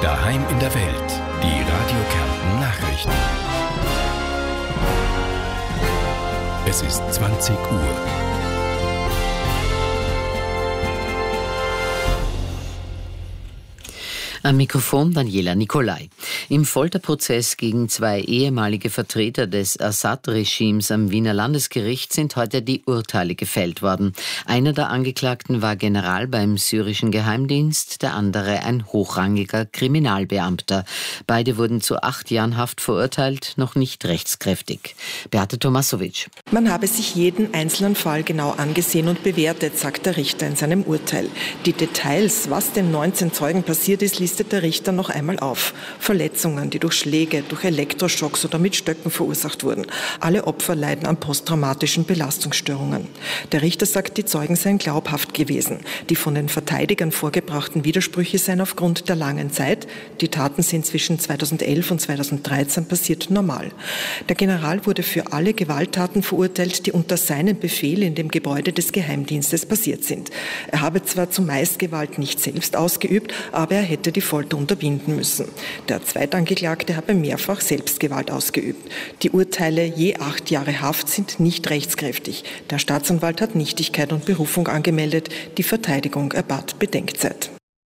Daheim in der Welt. Die Radio Kärnten Nachrichten. Es ist 20 Uhr. Am Mikrofon Daniela Nicolai. Im Folterprozess gegen 2 ehemalige Vertreter des Assad-Regimes am Wiener Landesgericht sind heute die Urteile gefällt worden. Einer der Angeklagten war General beim syrischen Geheimdienst, der andere ein hochrangiger Kriminalbeamter. Beide wurden zu 8 Jahren Haft verurteilt, noch nicht rechtskräftig. Beate Tomasovic. Man habe sich jeden einzelnen Fall genau angesehen und bewertet, sagt der Richter in seinem Urteil. Die Details, was den 19 Zeugen passiert ist, listet der Richter noch einmal auf. Verletzungen, die durch Schläge, durch Elektroschocks oder mit Stöcken verursacht wurden. Alle Opfer leiden an posttraumatischen Belastungsstörungen. Der Richter sagt, die Zeugen seien glaubhaft gewesen. Die von den Verteidigern vorgebrachten Widersprüche seien aufgrund der langen Zeit, die Taten sind zwischen 2011 und 2013 passiert, normal. Der General wurde für alle Gewalttaten verurteilt, die unter seinem Befehl in dem Gebäude des Geheimdienstes passiert sind. Er habe zwar zumeist Gewalt nicht selbst ausgeübt, aber er hätte die Folter unterbinden müssen. Der Zweitangeklagte habe mehrfach Selbstgewalt ausgeübt. Die Urteile je 8 Jahre Haft sind nicht rechtskräftig. Der Staatsanwalt hat Nichtigkeit und Berufung angemeldet. Die Verteidigung erbat Bedenkzeit.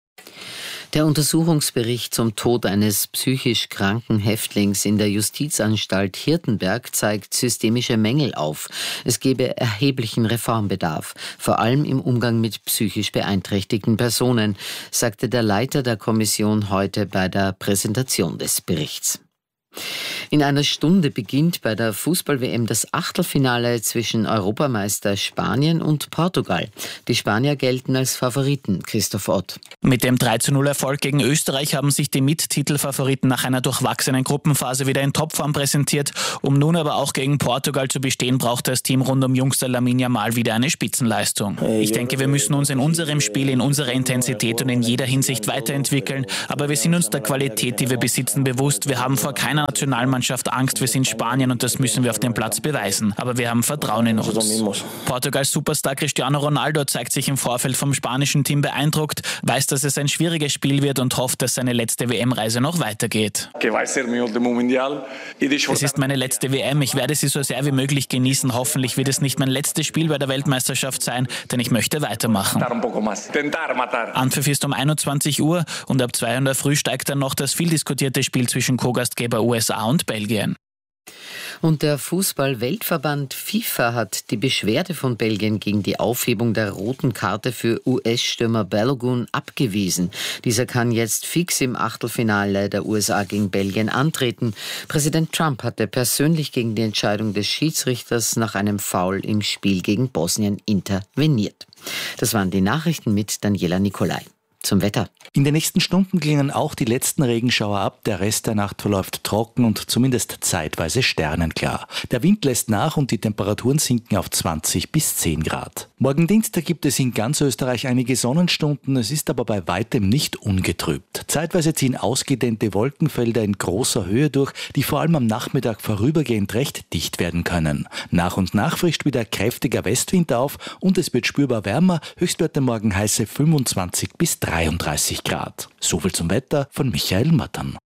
Der Untersuchungsbericht zum Tod eines psychisch kranken Häftlings in der Justizanstalt Hirtenberg zeigt systemische Mängel auf. Es gebe erheblichen Reformbedarf, vor allem im Umgang mit psychisch beeinträchtigten Personen, sagte der Leiter der Kommission heute bei der Präsentation des Berichts. In einer Stunde beginnt bei der Fußball-WM das Achtelfinale zwischen Europameister Spanien und Portugal. Die Spanier gelten als Favoriten, Christoph Ott. Mit dem 3:0-Erfolg gegen Österreich haben sich die Mittitelfavoriten nach einer durchwachsenen Gruppenphase wieder in Topform präsentiert. Um nun aber auch gegen Portugal zu bestehen, braucht das Team rund um Youngster Lamine Yamal wieder eine Spitzenleistung. Ich denke, wir müssen uns in unserem Spiel, in unserer Intensität und in jeder Hinsicht weiterentwickeln. Aber wir sind uns der Qualität, die wir besitzen, bewusst. Wir haben vor keiner Nationalmannschaft Angst, wir sind Spanien und das müssen wir auf dem Platz beweisen. Aber wir haben Vertrauen in uns. Portugals Superstar Cristiano Ronaldo zeigt sich im Vorfeld vom spanischen Team beeindruckt, weiß, dass es ein schwieriges Spiel wird und hofft, dass seine letzte WM-Reise noch weitergeht. Es ist meine letzte WM, ich werde sie so sehr wie möglich genießen. Hoffentlich wird es nicht mein letztes Spiel bei der Weltmeisterschaft sein, denn ich möchte weitermachen. Anpfiff ist um 21 Uhr und ab 2 Uhr in der Früh steigt dann noch das viel diskutierte Spiel zwischen Co-Gastgeber USA und Belgien. Und der Fußball-Weltverband FIFA hat die Beschwerde von Belgien gegen die Aufhebung der roten Karte für US-Stürmer Balogun abgewiesen. Dieser kann jetzt fix im Achtelfinale der USA gegen Belgien antreten. Präsident Trump hatte persönlich gegen die Entscheidung des Schiedsrichters nach einem Foul im Spiel gegen Bosnien interveniert. Das waren die Nachrichten mit Daniela Nicolai. Zum Wetter. In den nächsten Stunden klingen auch die letzten Regenschauer ab. Der Rest der Nacht verläuft trocken und zumindest zeitweise sternenklar. Der Wind lässt nach und die Temperaturen sinken auf 20 bis 10 Grad. Morgen Dienstag gibt es in ganz Österreich einige Sonnenstunden. Es ist aber bei weitem nicht ungetrübt. Zeitweise ziehen ausgedehnte Wolkenfelder in großer Höhe durch, die vor allem am Nachmittag vorübergehend recht dicht werden können. Nach und nach frischt wieder kräftiger Westwind auf und es wird spürbar wärmer. Höchstwerte morgen heiße 25 bis 33 Grad. Soviel zum Wetter von Michael Mattern.